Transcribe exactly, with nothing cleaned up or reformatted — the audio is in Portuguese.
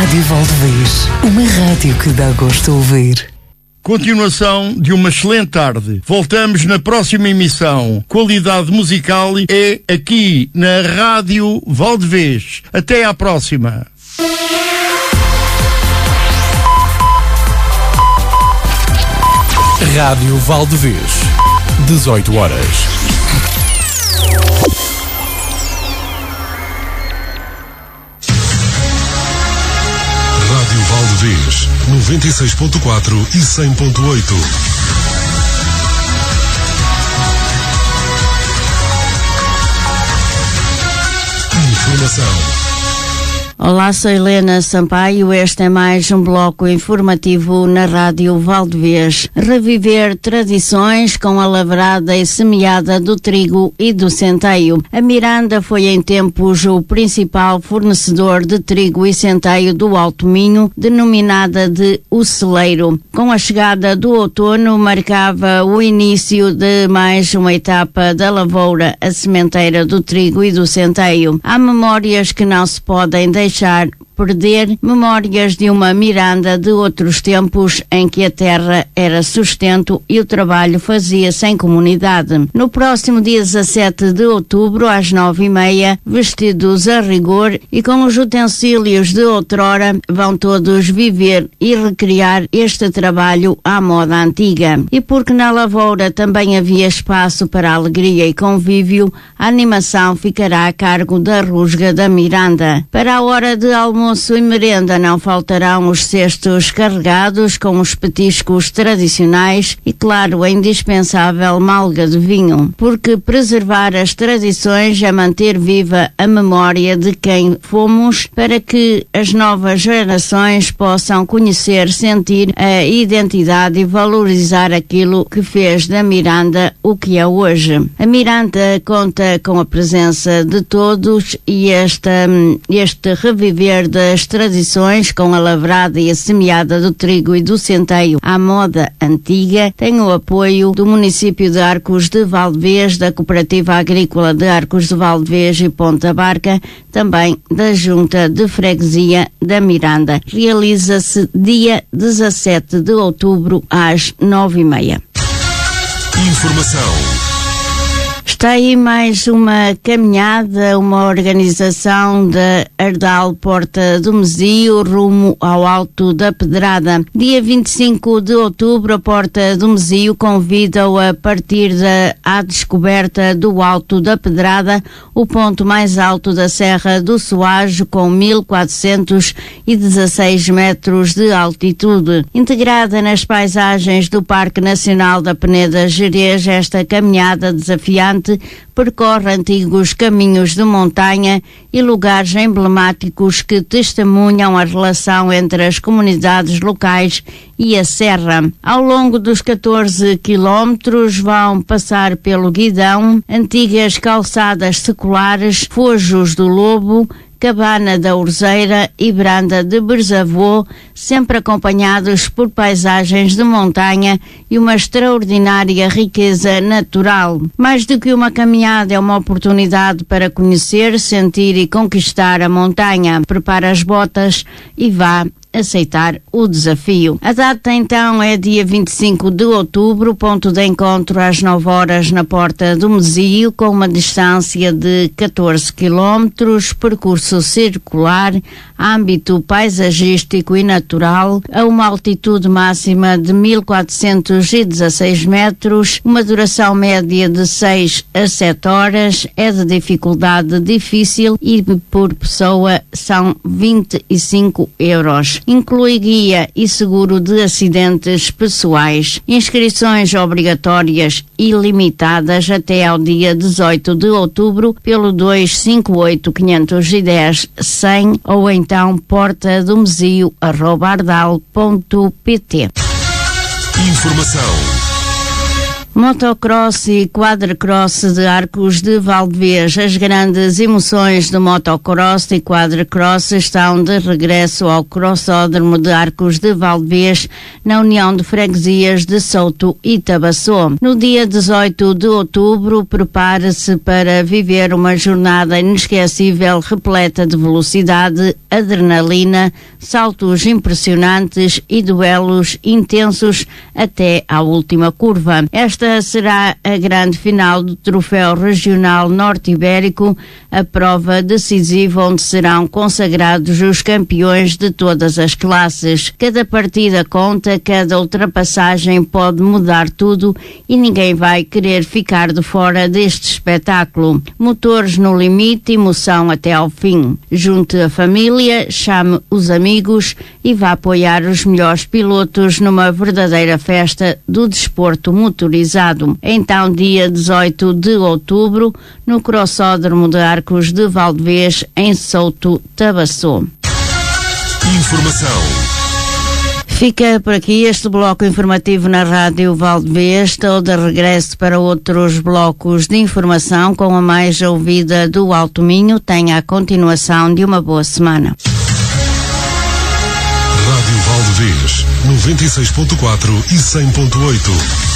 Rádio Valdevez, uma rádio que dá gosto de ouvir. Continuação de uma excelente tarde. Voltamos na próxima emissão. Qualidade musical é aqui na Rádio Valdevez. Até à próxima. Rádio Valdevez, dezoito horas. Rádio Valdevez, noventa e seis ponto quatro e cem ponto oito. Informação. Olá, sou Helena Sampaio. Este é mais um bloco informativo na Rádio Valdevez. Reviver tradições com a lavrada e semeada do trigo e do centeio. A Miranda foi em tempos o principal fornecedor de trigo e centeio do Alto Minho, denominada de o celeiro. Com a chegada do outono, marcava o início de mais uma etapa da lavoura, a sementeira do trigo e do centeio. Há memórias que não se podem deixar deixar perder, memórias de uma Miranda de outros tempos em que a terra era sustento e o trabalho fazia-se em comunidade. No próximo dia dezassete de outubro, às nove e meia, vestidos a rigor e com os utensílios de outrora, vão todos viver e recriar este trabalho à moda antiga. E porque na lavoura também havia espaço para alegria e convívio, a animação ficará a cargo da Rusga da Miranda. Para a hora de almoço e merenda não faltarão os cestos carregados com os petiscos tradicionais e, claro, a indispensável malga de vinho, porque preservar as tradições é manter viva a memória de quem fomos para que as novas gerações possam conhecer, sentir a identidade e valorizar aquilo que fez da Miranda o que é hoje. A Miranda conta com a presença de todos e esta, este reviver das tradições com a lavrada e a semeada do trigo e do centeio à moda antiga tem o apoio do município de Arcos de Valdevez, da Cooperativa Agrícola de Arcos de Valdevez e Ponta Barca, também da Junta de Freguesia da Miranda. Realiza-se dia dezassete de outubro às nove e meia. Informação. Está aí mais uma caminhada, uma organização da Ardal Porta do Mesio rumo ao Alto da Pedrada. Dia vinte e cinco de outubro, a Porta do Mesio convida-o a partir da à descoberta do Alto da Pedrada, o ponto mais alto da Serra do Soajo, com mil quatrocentos e dezasseis metros de altitude. Integrada nas paisagens do Parque Nacional da Peneda Gerês, esta caminhada desafiante percorre antigos caminhos de montanha e lugares emblemáticos que testemunham a relação entre as comunidades locais e a serra. Ao longo dos catorze quilómetros vão passar pelo Guidão, antigas calçadas seculares, Fojos do Lobo, Cabana da Orzeira e Branda de Berzavô, sempre acompanhados por paisagens de montanha e uma extraordinária riqueza natural. Mais do que uma caminhada, é uma oportunidade para conhecer, sentir e conquistar a montanha. Prepara as botas e vá aceitar o desafio. A data então é dia vinte e cinco de outubro, ponto de encontro às nove horas na Porta do Mesio, com uma distância de catorze quilómetros, percurso circular, âmbito paisagístico e natural, a uma altitude máxima de mil quatrocentos e dezasseis metros, uma duração média de seis a sete horas, é de dificuldade difícil e por pessoa são vinte e cinco euros. Inclui guia e seguro de acidentes pessoais. Inscrições obrigatórias e limitadas até ao dia dezoito de outubro pelo dois cinco oito, cinco um zero, cem ou então porta do mesio arroba ardal ponto pt. Informação. Motocross e quadricross de Arcos de Valdevez. As grandes emoções do motocross e quadricross estão de regresso ao crossódromo de Arcos de Valdevez, na União de Freguesias de Souto e Tabassó. No dia dezoito de outubro, prepare-se para viver uma jornada inesquecível, repleta de velocidade, adrenalina, saltos impressionantes e duelos intensos até à última curva. Esta será a grande final do Troféu Regional Norte Ibérico, a prova decisiva onde serão consagrados os campeões de todas as classes. Cada partida conta, cada ultrapassagem pode mudar tudo e ninguém vai querer ficar de fora deste espetáculo. Motores no limite, emoção até ao fim. Junte a família, chame os amigos e vá apoiar os melhores pilotos numa verdadeira festa do desporto motorizado. Então, dia dezoito de outubro, no crossódromo de Arcos de Valdevez, em Souto, Tabassó. Informação. Fica por aqui este bloco informativo na Rádio Valdevez. Estou de regresso para outros blocos de informação com a mais ouvida do Alto Minho. Tenha a continuação de uma boa semana. Rádio Valdevez, noventa e seis ponto quatro e cem ponto oito.